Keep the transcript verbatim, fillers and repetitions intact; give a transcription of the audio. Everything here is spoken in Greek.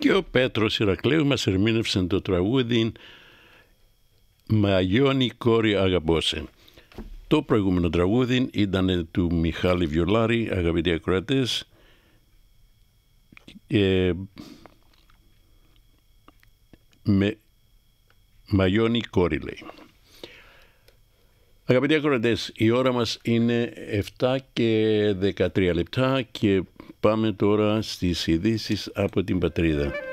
Και ο Πέτρος Ηρακλέου μας ερμήνευσε το τραγούδι «Μαγιώνει κόρη αγαπώσε». Το προηγούμενο τραγούδι ήταν του Μιχάλη Βιολάρη, αγαπητοί ακροατές. Ε, με «Μαγιώνει κόρη» λέει. Αγαπητοί ακροατές, η ώρα μας είναι επτά και δεκατρία λεπτά και πάμε τώρα στις ειδήσεις από την πατρίδα.